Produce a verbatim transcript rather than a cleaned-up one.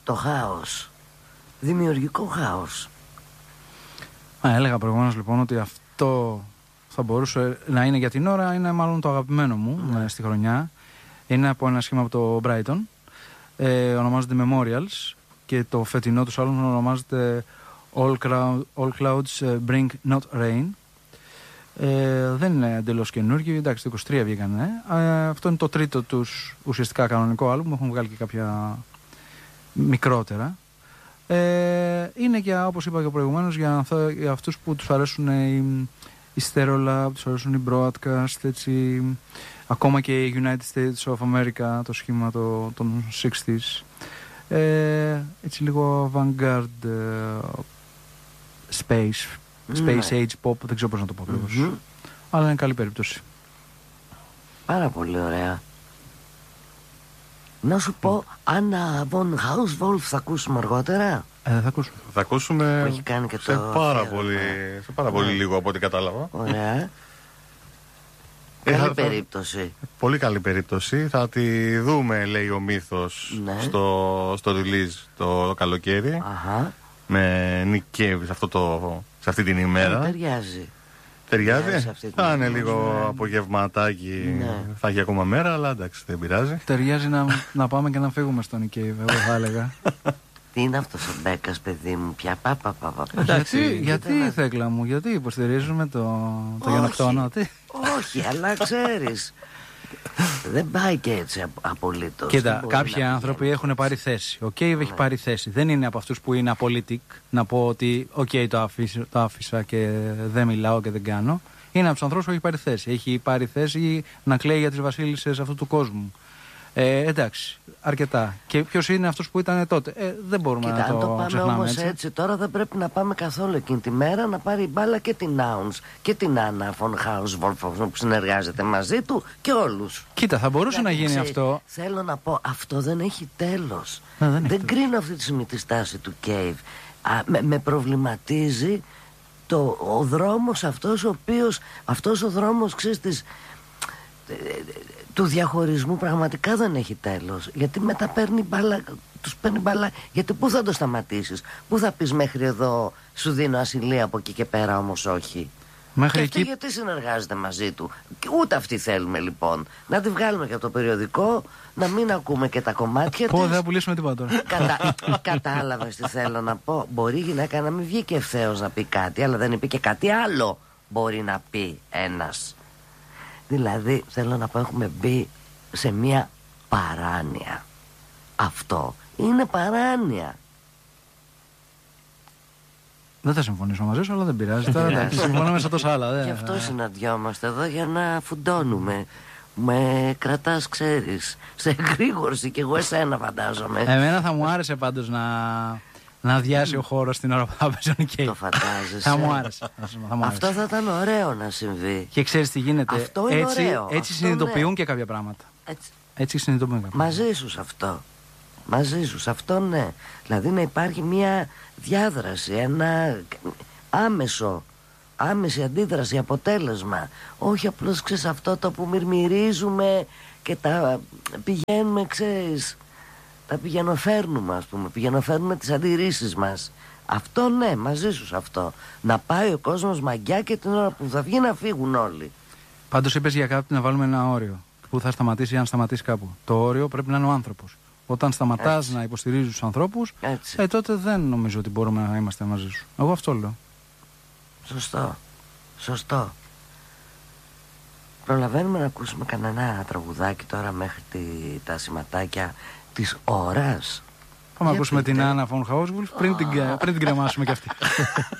το χάος. Δημιουργικό χάος. Α, έλεγα προηγουμένως λοιπόν ότι αυτό θα μπορούσε να είναι για την ώρα, είναι μάλλον το αγαπημένο μου mm. στη χρονιά. Είναι από ένα σχήμα από το Brighton. Ε, ονομάζεται Memorials και το φετινό τους άλλων ονομάζεται All, Crowd, All Clouds Bring Not Rain. Ε, δεν είναι εντελώς καινούργιο, εντάξει, το είκοσι τρία βγήκανε. Ε, αυτό είναι το τρίτο τους ουσιαστικά κανονικό άλμπουμ, έχουν βγάλει και κάποια μικρότερα. Ε, είναι για, όπως είπα και προηγουμένως, για, για αυτούς που τους αρέσουν οι, οι Stereolab, τους αρέσουν οι Broadcast, έτσι, ακόμα και οι United States of America, το σχήμα το, των εξήντα. Ε, έτσι λίγο avant-garde, uh, space, space age pop, δεν ξέρω πώς να το πω ακριβώς. Mm-hmm. Αλλά είναι καλή περίπτωση. Πάρα πολύ ωραία. Να σου πω, Anna von Hauswolf θα ακούσουμε αργότερα. Ε, θα ακούσουμε. Θα ακούσουμε έχει κάνει και σε, το πάρα πολύ, σε πάρα πολύ λίγο από ό,τι κατάλαβα. Ωραία. Καλή περίπτωση. Πολύ καλή περίπτωση. Θα τη δούμε, λέει ο μύθος, ναι. στο, στο release το, το καλοκαίρι. Αχα. Με Nick Cave σε, αυτό το, σε αυτή την ημέρα. Ε, ταιριάζει. Ταιριάζει. Θα είναι λίγο ναι. απογευματάκι. Ναι. Θα έχει ακόμα μέρα, αλλά εντάξει, δεν πειράζει. Ταιριάζει να, να πάμε και να φύγουμε στο Nick Cave, εγώ θα έλεγα. Τι είναι αυτός ο Μπέκας, παιδί μου, πια πα, πα, πα, πα. Εντάξει, γιατί η Θέκλα μου, γιατί υποστηρίζουμε το, το γενοκτόνο, τι. Όχι, αλλά ξέρεις, δεν πάει και έτσι απολύτως. Κοίτα, κάποιοι άνθρωποι έχουν πάρει θέση. Ο Cave ναι. έχει πάρει θέση. Δεν είναι από αυτούς που είναι απολύτικ να πω ότι οκ, okay, το, το άφησα και δεν μιλάω και δεν κάνω. Είναι από τους ανθρώπους που έχει πάρει θέση. Έχει πάρει θέση να κλαίει για τις βασίλισσες αυτού του κόσμου. Ε, εντάξει, αρκετά. Και ποιος είναι αυτός που ήταν τότε. Ε, δεν μπορούμε Κοίτα, να το, το πάμε ξεχνάμε όμως έτσι. έτσι. Τώρα δεν πρέπει να πάμε καθόλου εκείνη τη μέρα να πάρει μπάλα και την Nouns και την Anna von Hauswolf που συνεργάζεται μαζί του και όλους. Κοίτα, θα μπορούσε δηλαδή, να γίνει ξέρει, αυτό. Θέλω να πω, αυτό δεν έχει τέλος. Να, δεν δεν κρίνω αυτή τη στιγμή τη στάση του Cave. Α, με, με προβληματίζει το, ο δρόμος αυτός ο οποίος, αυτός ο δρόμος, ξέρεις, της, του διαχωρισμού πραγματικά δεν έχει τέλος. Γιατί μετά παίρνει μπάλα, τους παίρνει μπάλα. Γιατί πού θα το σταματήσεις, πού θα πεις μέχρι εδώ σου δίνω ασυλία, από εκεί και πέρα όμως όχι. Μέχρι και εκεί... αυτή γιατί συνεργάζεται μαζί του. Και ούτε αυτή θέλουμε λοιπόν. Να τη βγάλουμε και από το περιοδικό, να μην ακούμε και τα κομμάτια της. Πω, δεν θα πουλήσουμε τίποτα τώρα. Κατα... Κατάλαβες τι θέλω να πω. Μπορεί η γυναίκα να μην βγήκε ευθέως να πει κάτι, αλλά δεν είπε και κάτι άλλο μπορεί να πει ένας. Δηλαδή θέλω να πω, έχουμε μπει σε μια παράνοια. Αυτό είναι παράνοια. Δεν θα συμφωνήσω μαζί σου, αλλά δεν πειράζει. Τώρα εντάξει, συμφωνούμε σε τόσα άλλα. Γι' αυτό συναντιόμαστε εδώ, για να φουντώνουμε. Με κρατάς, ξέρεις, σε εγρήγορση, και εγώ εσένα φαντάζομαι. Εμένα θα μου άρεσε πάντως να, να αδειάσει ο χώρος την ώρα που θα παίζει ο Cave. Το φαντάζεσαι. Θα μου άρεσε. Θα μου άρεσε. Αυτό θα ήταν ωραίο να συμβεί. Και ξέρεις τι γίνεται. Αυτό είναι έτσι, ωραίο. Έτσι αυτό συνειδητοποιούν ναι. και κάποια πράγματα. Έτσι, έτσι συνειδητοποιούν κάποια πράγματα. Μαζί σου σε αυτό. Μαζί σου σε αυτό, ναι. Δηλαδή να υπάρχει μια διάδραση, ένα άμεσο, άμεση αντίδραση, αποτέλεσμα. Όχι απλώς, ξέρεις, αυτό το που μυρμυρίζουμε και τα πηγαίνουμε, ξέρεις, τα πηγαινοφέρνουμε, ας πούμε, πηγαινοφέρνουμε τις αντιρρήσεις μας. Αυτό ναι, μαζί σου σε αυτό. Να πάει ο κόσμος μαγκιά και την ώρα που θα βγει να φύγουν όλοι. Πάντως είπες για κάτι να βάλουμε ένα όριο που θα σταματήσει, αν σταματήσει κάπου. Το όριο πρέπει να είναι ο άνθρωπος. Όταν σταματάς να υποστηρίζεις τους ανθρώπους, ε, τότε δεν νομίζω ότι μπορούμε να είμαστε μαζί σου. Εγώ αυτό λέω. Σωστό. Σωστό. Προλαβαίνουμε να ακούσουμε κανένα τραγουδάκι τώρα μέχρι τη, τα σηματάκια της ώρας. Πάμε να ακούσουμε την Anna von Hauswolf πριν, oh. την, πριν την κρεμάσουμε κι αυτή.